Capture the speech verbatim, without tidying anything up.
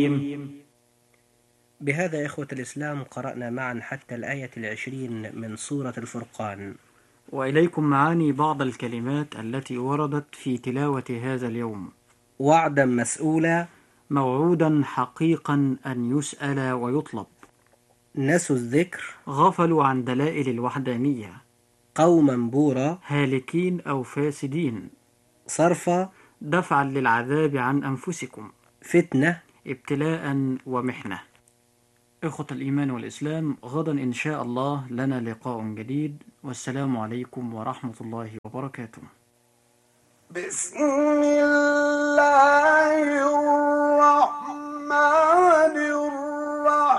بهذا يا إخوة الإسلام قرأنا معا حتى الآية العشرين من سورة الفرقان، وإليكم معاني بعض الكلمات التي وردت في تلاوة هذا اليوم. وعدا مسؤولا، موعودا حقيقا أن يسأل ويطلب. نسوا الذكر، غفلوا عن دلائل الوحدانية. قوما بورا، هالكين أو فاسدين. صرفا، دفعا للعذاب عن أنفسكم. فتنة، ابتلاء ومحنة. إخوة الإيمان والإسلام، غدا إن شاء الله لنا لقاء جديد، والسلام عليكم ورحمة الله وبركاته. بسم الله الرحمن